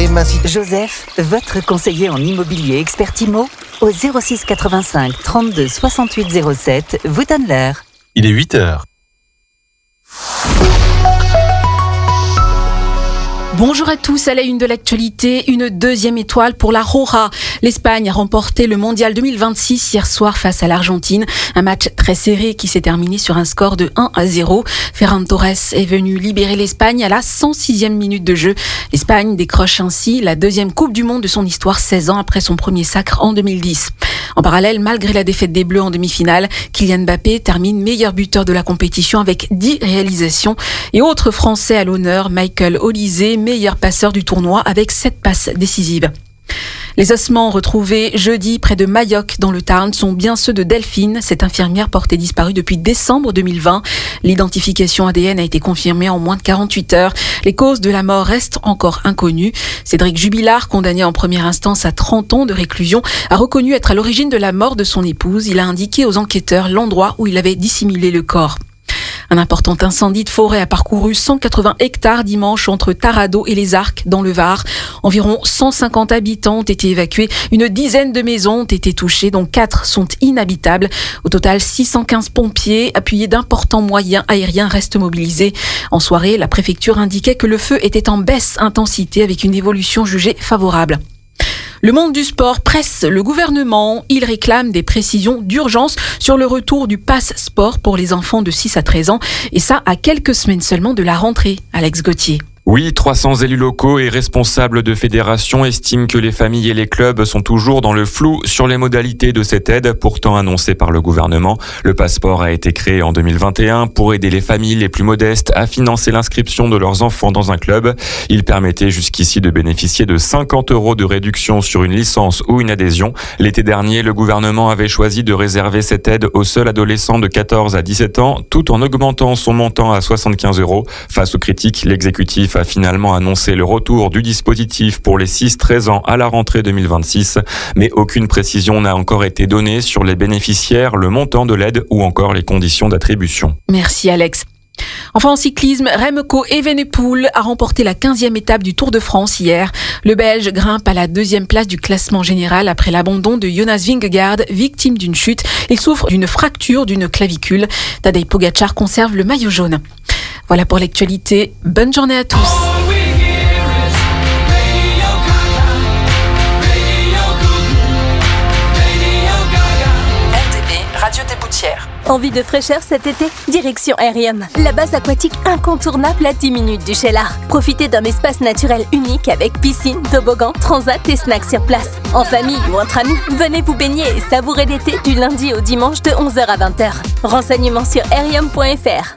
ma situation. Joseph, votre conseiller en immobilier expert IMO, au 06 85 32 68 07, vous donne l'heure. Il est 8h. Bonjour à tous, à la une de l'actualité, une deuxième étoile pour la Roja. L'Espagne a remporté le mondial 2026 hier soir face à l'Argentine. Un match très serré qui s'est terminé sur un score de 1-0. Ferran Torres est venu libérer l'Espagne à la 106e minute de jeu. L'Espagne décroche ainsi la deuxième Coupe du Monde de son histoire 16 ans après son premier sacre en 2010. En parallèle, malgré la défaite des Bleus en demi-finale, Kylian Mbappé termine meilleur buteur de la compétition avec 10 réalisations. Et autre Français à l'honneur, Michael Olise, meilleur passeur du tournoi avec 7 passes décisives. Les ossements retrouvés jeudi près de Mayoc dans le Tarn sont bien ceux de Delphine, cette infirmière portée disparue depuis décembre 2020. L'identification ADN a été confirmée en moins de 48 heures. Les causes de la mort restent encore inconnues. Cédric Jubilard, condamné en première instance à 30 ans de réclusion, a reconnu être à l'origine de la mort de son épouse. Il a indiqué aux enquêteurs l'endroit où il avait dissimulé le corps. Un important incendie de forêt a parcouru 180 hectares dimanche entre Tarado et les Arcs dans le Var. Environ 150 habitants ont été évacués. Une dizaine de maisons ont été touchées, dont 4 sont inhabitables. Au total, 615 pompiers, appuyés d'importants moyens aériens, restent mobilisés. En soirée, la préfecture indiquait que le feu était en baisse intensité avec une évolution jugée favorable. Le monde du sport presse le gouvernement. Il réclame des précisions d'urgence sur le retour du pass sport pour les enfants de 6 à 13 ans. Et ça, à quelques semaines seulement de la rentrée. Alex Gauthier. Oui, 300 élus locaux et responsables de fédérations estiment que les familles et les clubs sont toujours dans le flou sur les modalités de cette aide, pourtant annoncée par le gouvernement. Le passeport a été créé en 2021 pour aider les familles les plus modestes à financer l'inscription de leurs enfants dans un club. Il permettait jusqu'ici de bénéficier de 50 € de réduction sur une licence ou une adhésion. L'été dernier, le gouvernement avait choisi de réserver cette aide aux seuls adolescents de 14 à 17 ans, tout en augmentant son montant à 75 €. Face aux critiques, l'exécutif a finalement annoncé le retour du dispositif pour les 6-13 ans à la rentrée 2026, mais aucune précision n'a encore été donnée sur les bénéficiaires, le montant de l'aide ou encore les conditions d'attribution. Merci Alex. Enfin en cyclisme, Remco Evenepoel a remporté la 15e étape du Tour de France hier. Le Belge grimpe à la 2e place du classement général après l'abandon de Jonas Vingegaard, victime d'une chute. Il souffre d'une fracture d'une clavicule. Tadej Pogačar conserve le maillot jaune. Voilà pour l'actualité. Bonne journée à tous. Radio des Boutières. Envie de fraîcheur cet été? Direction Aerium, la base aquatique incontournable à 10 minutes du Cheylard. Profitez d'un espace naturel unique avec piscine, toboggan, transat et snacks sur place. En famille ou entre amis, venez vous baigner et savourer l'été du lundi au dimanche de 11h à 20h. Renseignements sur aerium.fr.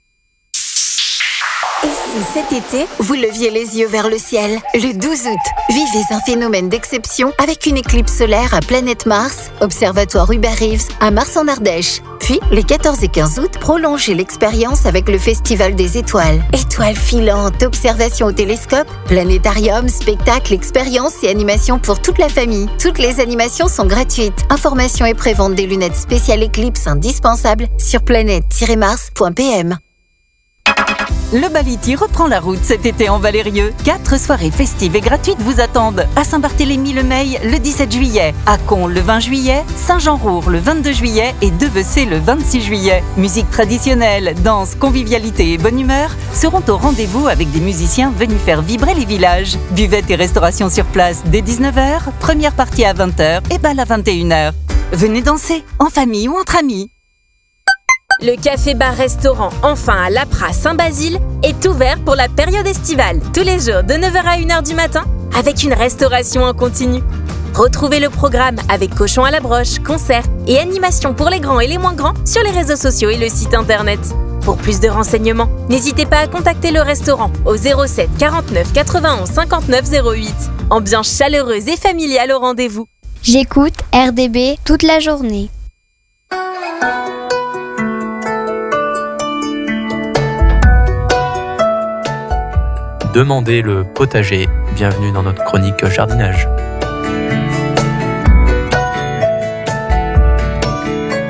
Et si cet été, vous leviez les yeux vers le ciel? Le 12 août, vivez un phénomène d'exception avec une éclipse solaire à Planète Mars, Observatoire Hubert Reeves à Mars en Ardèche. Puis, les 14 et 15 août, prolongez l'expérience avec le Festival des Étoiles. Étoiles filantes, observations au télescope, planétarium, spectacles, expériences et animations pour toute la famille. Toutes les animations sont gratuites. Informations et prévente des lunettes spéciales éclipse indispensables sur planète-mars.pm. Le Baliti reprend la route cet été en Valérieux. 4 soirées festives et gratuites vous attendent. À Saint-Barthélemy-le-Meil le 17 juillet, à Caen le 20 juillet, Saint-Jean-Roure le 22 juillet et Devecé le 26 juillet. Musique traditionnelle, danse, convivialité et bonne humeur seront au rendez-vous avec des musiciens venus faire vibrer les villages. Buvette et restauration sur place dès 19h, première partie à 20h et bal à 21h. Venez danser, en famille ou entre amis. Le café-bar-restaurant Enfin à l'Apra Saint-Basile est ouvert pour la période estivale, tous les jours de 9h à 1h du matin, avec une restauration en continu. Retrouvez le programme avec cochon à la broche, concerts et animations pour les grands et les moins grands sur les réseaux sociaux et le site internet. Pour plus de renseignements, n'hésitez pas à contacter le restaurant au 07 49 91 59 08. Ambiance chaleureuse et familiale au rendez-vous. J'écoute RDB toute la journée. Demandez le potager. Bienvenue dans notre chronique jardinage.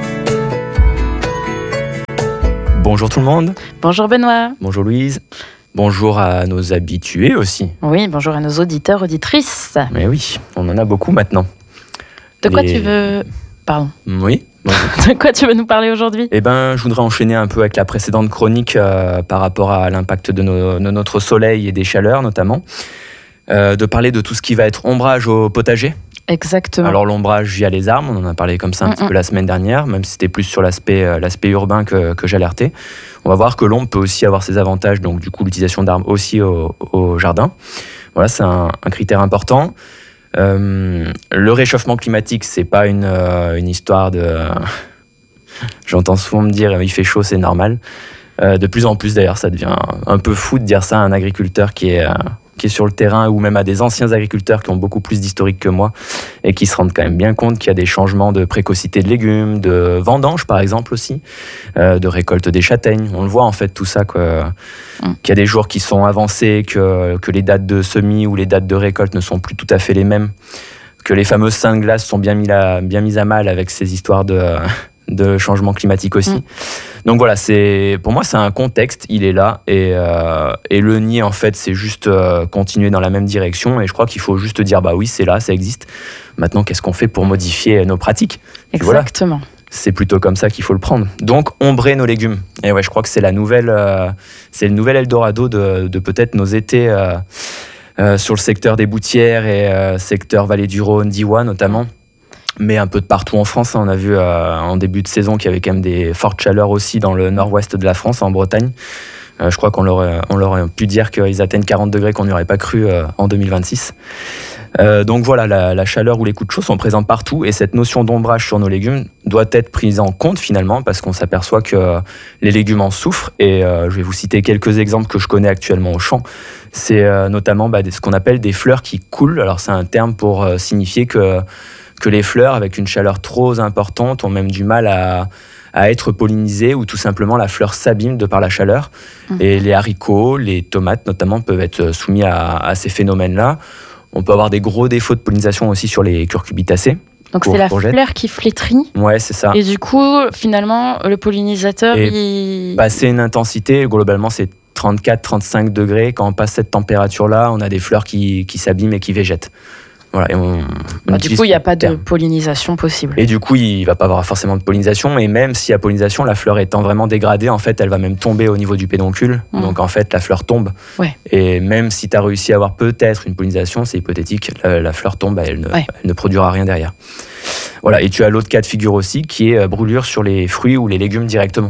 Bonjour tout le monde. Bonjour Benoît. Bonjour Louise. Bonjour à nos habitués aussi. Oui, bonjour à nos auditeurs, auditrices. Mais oui, on en a beaucoup maintenant. De quoi tu veux... Pardon. Oui. De quoi tu veux nous parler aujourd'hui ? Je voudrais enchaîner un peu avec la précédente chronique par rapport à l'impact de notre soleil et des chaleurs notamment. De parler de tout ce qui va être ombrage au potager. Exactement. Alors l'ombrage via les arbres, on en a parlé comme ça un petit peu la semaine dernière, même si c'était plus sur l'aspect urbain que j'alertais. On va voir que l'ombre peut aussi avoir ses avantages, donc du coup l'utilisation d'arbres aussi au jardin. Voilà, c'est un critère important. Le réchauffement climatique, c'est pas une histoire de... J'entends souvent me dire il fait chaud, c'est normal. De plus en plus d'ailleurs, ça devient un peu fou de dire ça à un agriculteur qui est sur le terrain, ou même à des anciens agriculteurs qui ont beaucoup plus d'historique que moi et qui se rendent quand même bien compte qu'il y a des changements de précocité de légumes, de vendange par exemple aussi, de récolte des châtaignes. On le voit en fait tout ça, qu'il y a des jours qui sont avancés, que les dates de semis ou les dates de récolte ne sont plus tout à fait les mêmes, que les fameuses seins de glace sont bien mises à mal avec ces histoires de changement climatique aussi. Donc voilà, pour moi c'est un contexte, il est là, et le nier en fait c'est juste continuer dans la même direction, et je crois qu'il faut juste dire bah oui c'est là, ça existe. Maintenant qu'est-ce qu'on fait pour modifier nos pratiques ? Exactement. Voilà. C'est plutôt comme ça qu'il faut le prendre. Donc ombrer nos légumes. Et ouais, je crois que c'est le nouvel Eldorado de peut-être nos étés sur le secteur des Boutières et secteur Vallée du Rhône, Diois notamment. Mais un peu de partout en France. On a vu en début de saison qu'il y avait quand même des fortes chaleurs aussi dans le nord-ouest de la France, en Bretagne. Je crois qu'on leur pu dire qu'ils atteignent 40 degrés qu'on n'y aurait pas cru en 2026. Donc voilà, la chaleur ou les coups de chaud sont présents partout, et cette notion d'ombrage sur nos légumes doit être prise en compte finalement, parce qu'on s'aperçoit que les légumes en souffrent. Et je vais vous citer quelques exemples que je connais actuellement au champ. C'est notamment ce qu'on appelle des fleurs qui coulent. Alors c'est un terme pour signifier que les fleurs, avec une chaleur trop importante, ont même du mal à être pollinisées, ou tout simplement la fleur s'abîme de par la chaleur. Et les haricots, les tomates notamment, peuvent être soumis à ces phénomènes-là. On peut avoir des gros défauts de pollinisation aussi sur les cucurbitacées. Donc c'est la fleur qui flétrit. Ouais, c'est ça. Et du coup, finalement, le pollinisateur, passer une intensité, globalement c'est 34-35 degrés. Quand on passe cette température-là, on a des fleurs qui s'abîment et qui végètent. Voilà, et du coup, il n'y a pas de pollinisation possible. Et du coup, il ne va pas avoir forcément de pollinisation. Et même s'il y a pollinisation, la fleur étant vraiment dégradée, en fait, elle va même tomber au niveau du pédoncule. Donc, en fait, la fleur tombe. Ouais. Et même si tu as réussi à avoir peut-être une pollinisation, c'est hypothétique, la fleur tombe, elle ne produira rien derrière. Voilà. Et tu as l'autre cas de figure aussi, qui est brûlure sur les fruits ou les légumes directement.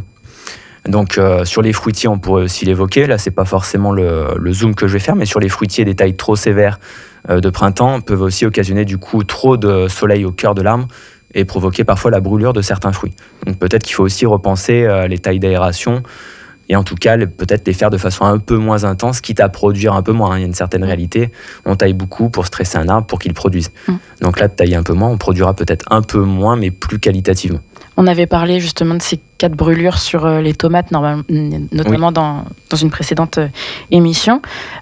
Donc sur les fruitiers, on pourrait aussi l'évoquer. Là, c'est pas forcément le zoom que je vais faire, mais sur les fruitiers, des tailles trop sévères de printemps peuvent aussi occasionner du coup trop de soleil au cœur de l'arbre et provoquer parfois la brûlure de certains fruits. Donc peut-être qu'il faut aussi repenser les tailles d'aération, et en tout cas peut-être les faire de façon un peu moins intense, quitte à produire un peu moins. Il y a une certaine réalité, on taille beaucoup pour stresser un arbre pour qu'il produise. Donc là, de tailler un peu moins, on produira peut-être un peu moins, mais plus qualitativement. On avait parlé justement de ces cas de brûlure sur les tomates, notamment dans une précédente émission.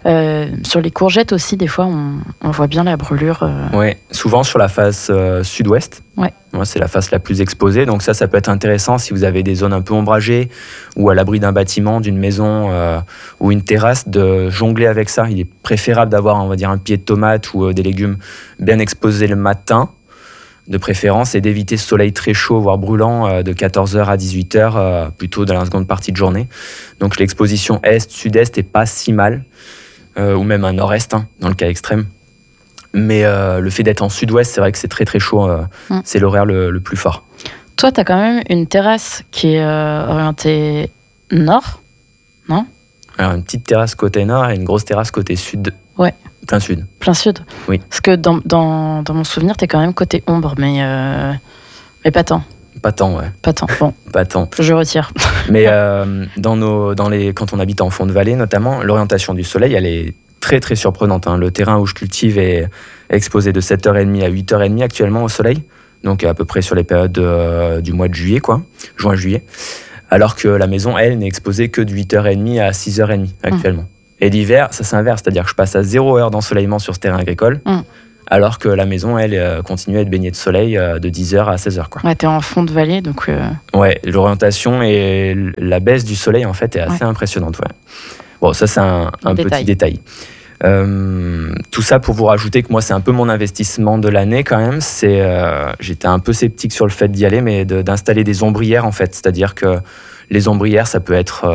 Sur les courgettes aussi, des fois, on voit bien la brûlure. Oui, souvent sur la face sud-ouest. Ouais. C'est la face la plus exposée. Donc ça peut être intéressant si vous avez des zones un peu ombragées ou à l'abri d'un bâtiment, d'une maison ou une terrasse, de jongler avec ça. Il est préférable d'avoir, on va dire, un pied de tomate ou des légumes bien exposés le matin, de préférence, et d'éviter ce soleil très chaud, voire brûlant, de 14h à 18h, plutôt dans la seconde partie de journée. Donc l'exposition est-sud-est est pas si mal, ou même un nord-est, dans le cas extrême. Mais le fait d'être en sud-ouest, c'est vrai que c'est très très chaud, c'est l'horaire le plus fort. Toi, tu as quand même une terrasse qui est orientée nord, non ? Alors une petite terrasse côté nord et une grosse terrasse côté sud. Ouais. Plein sud. Plein sud. Oui. Parce que dans mon souvenir, t'es quand même côté ombre, mais pas tant. Pas tant, ouais. Pas tant. Bon. Pas tant. Je retire. Mais quand on habite en fond de vallée, notamment, l'orientation du soleil, elle est très très surprenante. Le terrain où je cultive est exposé de 7h30 à 8h30 actuellement au soleil. Donc à peu près sur les périodes du mois de juillet, juin-juillet. Alors que la maison, elle, n'est exposée que de 8h30 à 6h30 actuellement. Et l'hiver, ça s'inverse, c'est-à-dire que je passe à 0 heure d'ensoleillement sur ce terrain agricole, alors que la maison, elle, continue à être baignée de soleil de 10h à 16h. Ouais, t'es en fond de vallée, donc... Ouais, l'orientation et la baisse du soleil, en fait, est assez impressionnante. Ouais. Bon, ça c'est un petit détail. Tout ça pour vous rajouter que moi c'est un peu mon investissement de l'année quand même. J'étais un peu sceptique sur le fait d'y aller, mais d'installer des ombrières en fait. C'est-à-dire que les ombrières, ça peut être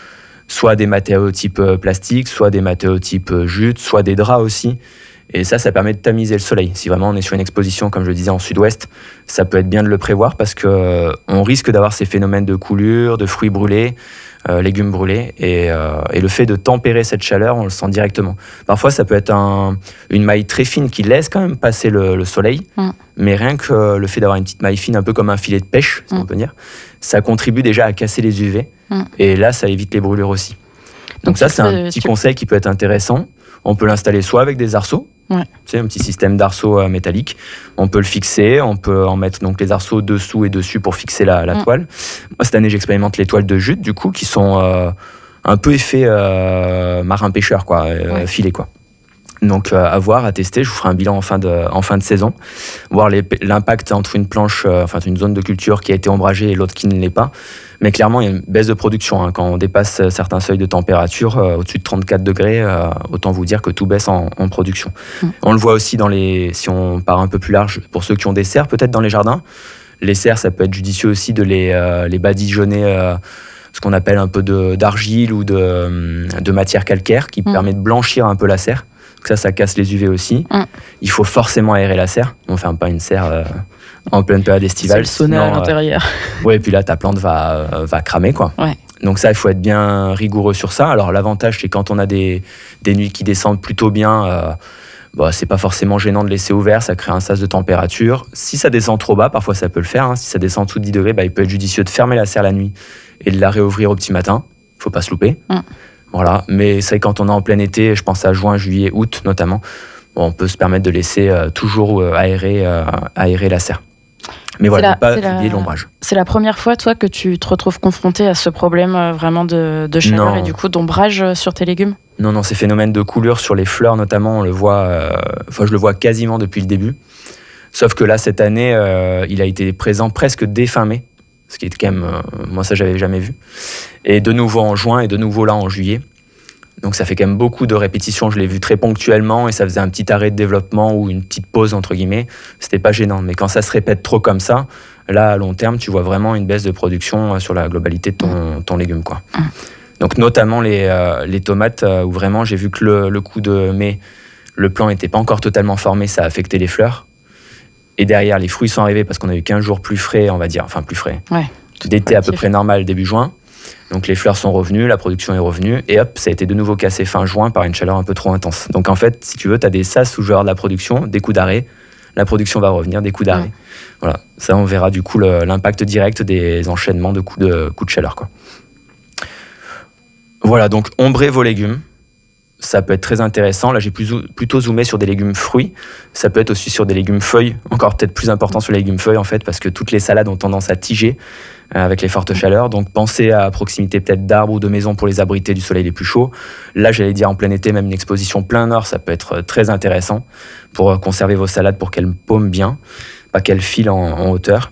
soit des matériaux type plastique, soit des matériaux type jute, soit des draps aussi. Et ça permet de tamiser le soleil. Si vraiment on est sur une exposition, comme je le disais, en sud-ouest, ça peut être bien de le prévoir parce qu'on risque d'avoir ces phénomènes de coulure, de fruits brûlés, légumes brûlés. Et le fait de tempérer cette chaleur, on le sent directement. Parfois, ça peut être une maille très fine qui laisse quand même passer le soleil. Mais rien que le fait d'avoir une petite maille fine, un peu comme un filet de pêche, si on peut dire, ça contribue déjà à casser les UV. Et là, ça évite les brûlures aussi. Donc ça, c'est un petit conseil qui peut être intéressant. On peut l'installer soit avec des arceaux, tu sais, un petit système d'arceaux métallique. On peut le fixer, on peut en mettre donc les arceaux dessous et dessus pour fixer la toile. Moi, cette année, j'expérimente les toiles de jute, du coup, qui sont un peu effet marin-pêcheur, quoi, filet, quoi. Donc, à voir, à tester. Je vous ferai un bilan en fin de saison. Voir l'impact entre une planche, une zone de culture qui a été ombragée et l'autre qui ne l'est pas. Mais clairement, il y a une baisse de production. Quand on dépasse certains seuils de température, au-dessus de 34 degrés, autant vous dire que tout baisse en production. On le voit aussi si on part un peu plus large, pour ceux qui ont des serres, peut-être dans les jardins. Les serres, ça peut être judicieux aussi de les badigeonner, ce qu'on appelle un peu d'argile ou de matière calcaire qui permet de blanchir un peu la serre. Donc ça casse les UV aussi. Il faut forcément aérer la serre. On ne ferme pas une serre en pleine période estivale. C'est le sauna à l'intérieur. Oui, et puis là, ta plante va cramer, quoi. Ouais. Donc ça, il faut être bien rigoureux sur ça. Alors l'avantage, c'est quand on a des nuits qui descendent plutôt bien, c'est pas forcément gênant de laisser ouvert, ça crée un sas de température. Si ça descend trop bas, parfois ça peut le faire. Si ça descend en dessous de 10 degrés, il peut être judicieux de fermer la serre la nuit et de la réouvrir au petit matin. Il ne faut pas se louper. Voilà, mais c'est quand on est en plein été, je pense à juin, juillet, août notamment, on peut se permettre de laisser toujours aérer la serre. Mais voilà, ne pas oublier l'ombrage. C'est la première fois, toi, que tu te retrouves confronté à ce problème vraiment de chaleur et du coup d'ombrage sur tes légumes ? Non, ces phénomènes de coulure sur les fleurs notamment, on le voit, je le vois quasiment depuis le début. Sauf que là, cette année, il a été présent presque dès fin mai. Ce qui est quand même, moi ça j'avais jamais vu. Et de nouveau en juin et de nouveau là en juillet. Donc ça fait quand même beaucoup de répétitions. Je l'ai vu très ponctuellement et ça faisait un petit arrêt de développement ou une petite pause entre guillemets. C'était pas gênant. Mais quand ça se répète trop comme ça, là à long terme, tu vois vraiment une baisse de production sur la globalité de ton légume, quoi. Donc notamment les tomates où vraiment j'ai vu que le coup de mai, le plant n'était pas encore totalement formé, ça a affecté les fleurs. Et derrière, les fruits sont arrivés parce qu'on a eu 15 jours plus frais, on va dire, enfin plus frais. D'été à peu près normal début juin. Donc les fleurs sont revenues, la production est revenue. Et hop, ça a été de nouveau cassé fin juin par une chaleur un peu trop intense. Donc en fait, si tu veux, tu as des sas où je vais avoir de la production, des coups d'arrêt. La production va revenir, des coups d'arrêt. Voilà, ça on verra du coup l'impact direct des enchaînements de coups de chaleur, quoi. Voilà, donc ombrez vos légumes. Ça peut être très intéressant. Là, j'ai plutôt zoomé sur des légumes fruits. Ça peut être aussi sur des légumes feuilles. Encore peut-être plus important sur les légumes feuilles, en fait, parce que toutes les salades ont tendance à tiger avec les fortes chaleurs. Donc, pensez à proximité peut-être d'arbres ou de maisons pour les abriter du soleil les plus chauds. Là, j'allais dire en plein été, même une exposition plein nord, ça peut être très intéressant pour conserver vos salades pour qu'elles paument bien, pas qu'elles filent en hauteur.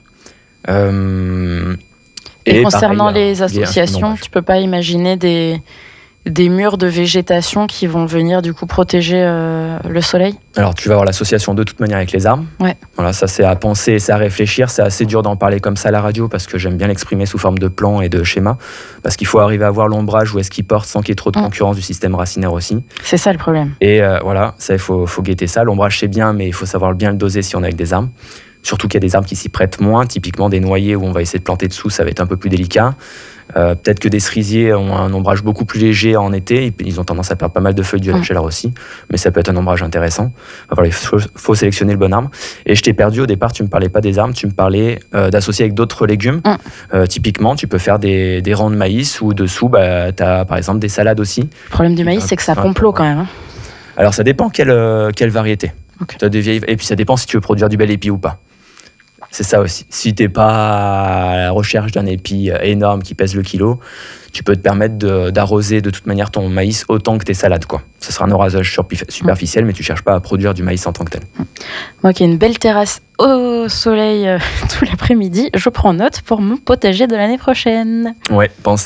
Et concernant pareil, les associations, tu peux pas imaginer des murs de végétation qui vont venir du coup protéger le soleil ? Alors tu vas avoir l'association de toute manière avec les arbres. Voilà, ça c'est à penser et c'est à réfléchir. C'est assez dur d'en parler comme ça à la radio parce que j'aime bien l'exprimer sous forme de plan et de schéma. Parce qu'il faut arriver à voir l'ombrage où est-ce qu'il porte sans qu'il y ait trop de concurrence du système racinaire aussi. C'est ça le problème. Et voilà, ça il faut guetter ça. L'ombrage c'est bien, mais il faut savoir bien le doser si on est avec des arbres. Surtout qu'il y a des arbres qui s'y prêtent moins. Typiquement des noyers où on va essayer de planter dessous, ça va être un peu plus délicat. Peut-être que des cerisiers ont un ombrage beaucoup plus léger en été. Ils ont tendance à perdre pas mal de feuilles dû à la chaleur aussi. Mais ça peut être un ombrage intéressant. Il faut sélectionner le bon arbre. Et je t'ai perdu au départ, tu ne me parlais pas des arbres, tu me parlais d'associer avec d'autres légumes. Typiquement, tu peux faire des rangs de maïs où dessous, tu as par exemple des salades aussi. Le problème du maïs, c'est que ça complot quand même. Alors ça dépend quelle variété. T'as des vieilles... Et puis ça dépend si tu veux produire du bel épi ou pas. C'est ça aussi. Si t'es pas à la recherche d'un épi énorme qui pèse le kilo, tu peux te permettre d'arroser de toute manière ton maïs autant que tes salades, quoi. Ce sera un arrosage superficiel, mais tu cherches pas à produire du maïs en tant que tel. Moi qui ai une belle terrasse au soleil tout l'après-midi, je prends note pour mon potager de l'année prochaine. Ouais, pense